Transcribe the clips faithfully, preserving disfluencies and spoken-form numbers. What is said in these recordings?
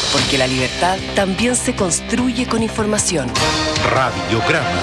porque la libertad también se construye con información. Radiograma.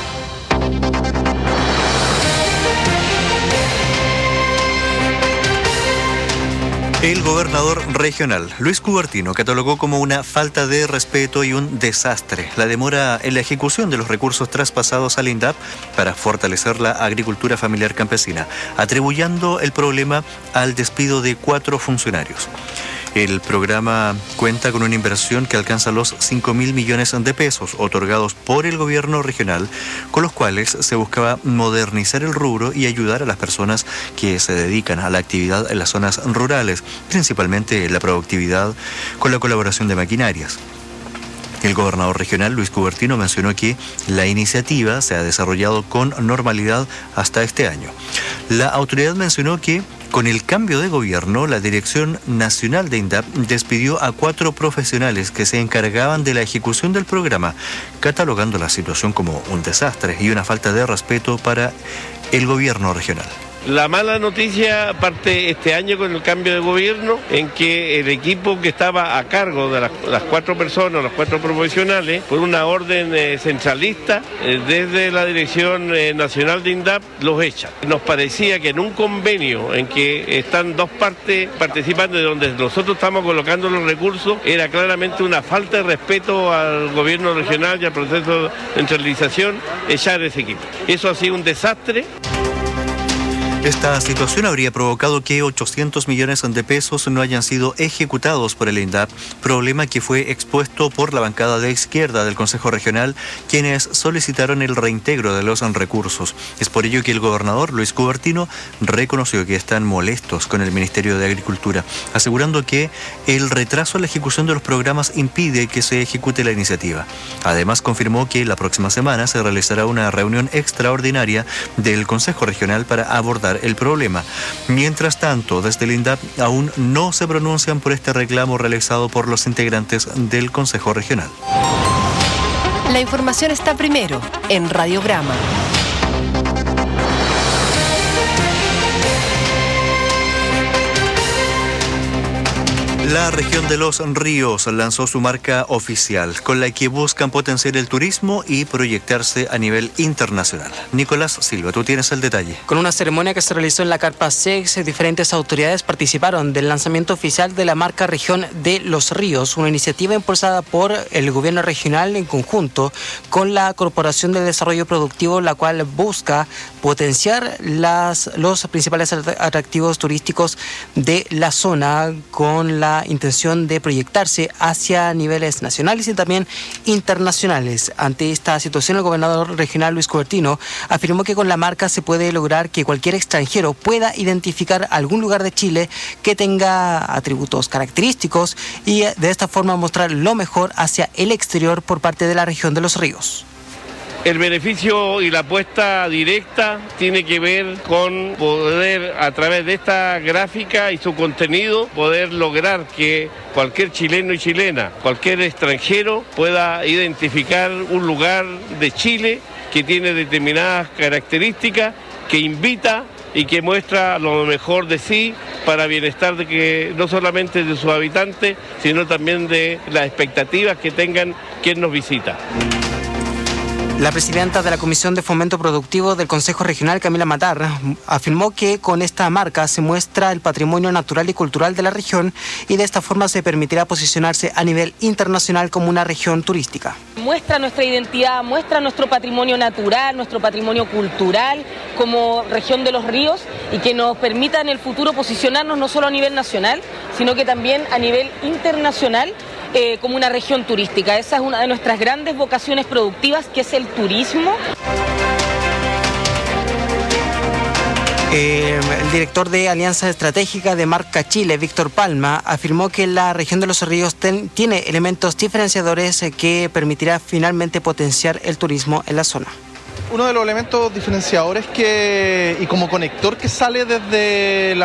El gobernador regional, Luis Cubertino, catalogó como una falta de respeto y un desastre la demora en la ejecución de los recursos traspasados al INDAP para fortalecer la agricultura familiar campesina, atribuyendo el problema al despido de cuatro funcionarios. El programa cuenta con una inversión que alcanza los cinco mil millones de pesos otorgados por el gobierno regional, con los cuales se buscaba modernizar el rubro y ayudar a las personas que se dedican a la actividad en las zonas rurales, principalmente la productividad con la colaboración de maquinarias. El gobernador regional, Luis Cubertino, mencionó que la iniciativa se ha desarrollado con normalidad hasta este año. La autoridad mencionó que con el cambio de gobierno, la Dirección Nacional de INDAP despidió a cuatro profesionales que se encargaban de la ejecución del programa, catalogando la situación como un desastre y una falta de respeto para el gobierno regional. La mala noticia parte este año con el cambio de gobierno, en que el equipo que estaba a cargo de las, las cuatro personas, los cuatro profesionales, por una orden eh, centralista, eh, desde la Dirección eh, Nacional de INDAP, los echa. Nos parecía que en un convenio en que están dos partes participando, de donde nosotros estamos colocando los recursos, era claramente una falta de respeto al gobierno regional y al proceso de centralización, echar ese equipo. Eso ha sido un desastre. Esta situación habría provocado que ochocientos millones de pesos no hayan sido ejecutados por el INDAP, problema que fue expuesto por la bancada de izquierda del Consejo Regional, quienes solicitaron el reintegro de los recursos. Es por ello que el gobernador Luis Cubertino reconoció que están molestos con el Ministerio de Agricultura, asegurando que el retraso en la ejecución de los programas impide que se ejecute la iniciativa. Además, confirmó que la próxima semana se realizará una reunión extraordinaria del Consejo Regional para abordar el problema. Mientras tanto, desde el INDAP aún no se pronuncian por este reclamo realizado por los integrantes del Consejo Regional. La información está primero en Radiograma. La región de Los Ríos lanzó su marca oficial, con la que buscan potenciar el turismo y proyectarse a nivel internacional. Nicolás Silva, tú tienes el detalle. Con una ceremonia que se realizó en la Carpa Sex, diferentes autoridades participaron del lanzamiento oficial de la marca Región de Los Ríos, una iniciativa impulsada por el gobierno regional en conjunto con la Corporación de Desarrollo Productivo, la cual busca potenciar las, los principales atractivos turísticos de la zona con la intención de proyectarse hacia niveles nacionales y también internacionales. Ante esta situación, el gobernador regional Luis Cubertino afirmó que con la marca se puede lograr que cualquier extranjero pueda identificar algún lugar de Chile que tenga atributos característicos y de esta forma mostrar lo mejor hacia el exterior por parte de la región de Los Ríos. El beneficio y la apuesta directa tiene que ver con poder, a través de esta gráfica y su contenido, poder lograr que cualquier chileno y chilena, cualquier extranjero pueda identificar un lugar de Chile que tiene determinadas características, que invita y que muestra lo mejor de sí para bienestar de que no solamente de sus habitantes, sino también de las expectativas que tengan quien nos visita. La presidenta de la Comisión de Fomento Productivo del Consejo Regional, Camila Matar, afirmó que con esta marca se muestra el patrimonio natural y cultural de la región y de esta forma se permitirá posicionarse a nivel internacional como una región turística. Muestra nuestra identidad, muestra nuestro patrimonio natural, nuestro patrimonio cultural como región de Los Ríos y que nos permita en el futuro posicionarnos no solo a nivel nacional, sino que también a nivel internacional. Eh, como una región turística. Esa es una de nuestras grandes vocaciones productivas, que es el turismo. Eh, el director de Alianza Estratégica de Marca Chile, Víctor Palma, afirmó que la región de Los Ríos ten, tiene elementos diferenciadores eh, que permitirá finalmente potenciar el turismo en la zona. Uno de los elementos diferenciadores que, y como conector que sale desde la